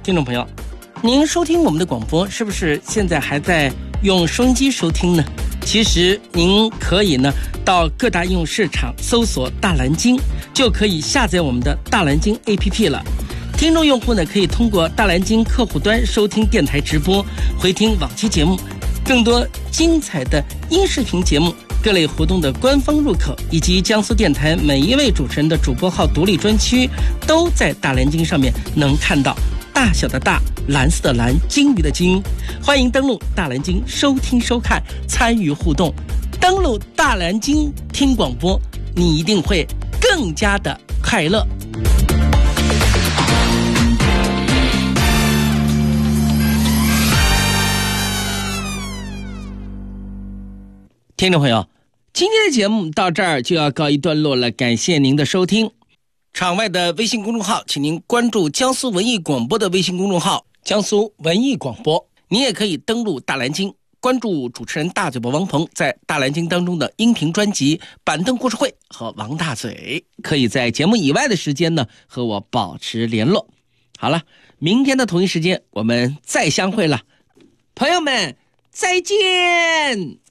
听众朋友，您收听我们的广播是不是现在还在用收音机收听呢？其实您可以呢到各大应用市场搜索大蓝鲸，就可以下载我们的大蓝鲸 APP 了。听众用户呢可以通过大蓝鲸客户端收听电台直播，回听往期节目，更多精彩的音视频节目，各类活动的官方入口，以及江苏电台每一位主持人的主播号独立专区，都在大蓝鲸上面能看到。大小的大，蓝色的蓝，鲸鱼的鲸。欢迎登录大蓝鲸收听收看，参与互动。登录大蓝鲸听广播，你一定会更加的快乐。听众朋友，今天的节目到这儿就要告一段落了，感谢您的收听。场外的微信公众号，请您关注江苏文艺广播的微信公众号江苏文艺广播。您也可以登录大蓝鲸，关注主持人大嘴巴王鹏在大蓝鲸当中的音频专辑《板凳故事会》和王大嘴，可以在节目以外的时间呢和我保持联络。好了，明天的同一时间我们再相会了，朋友们再见。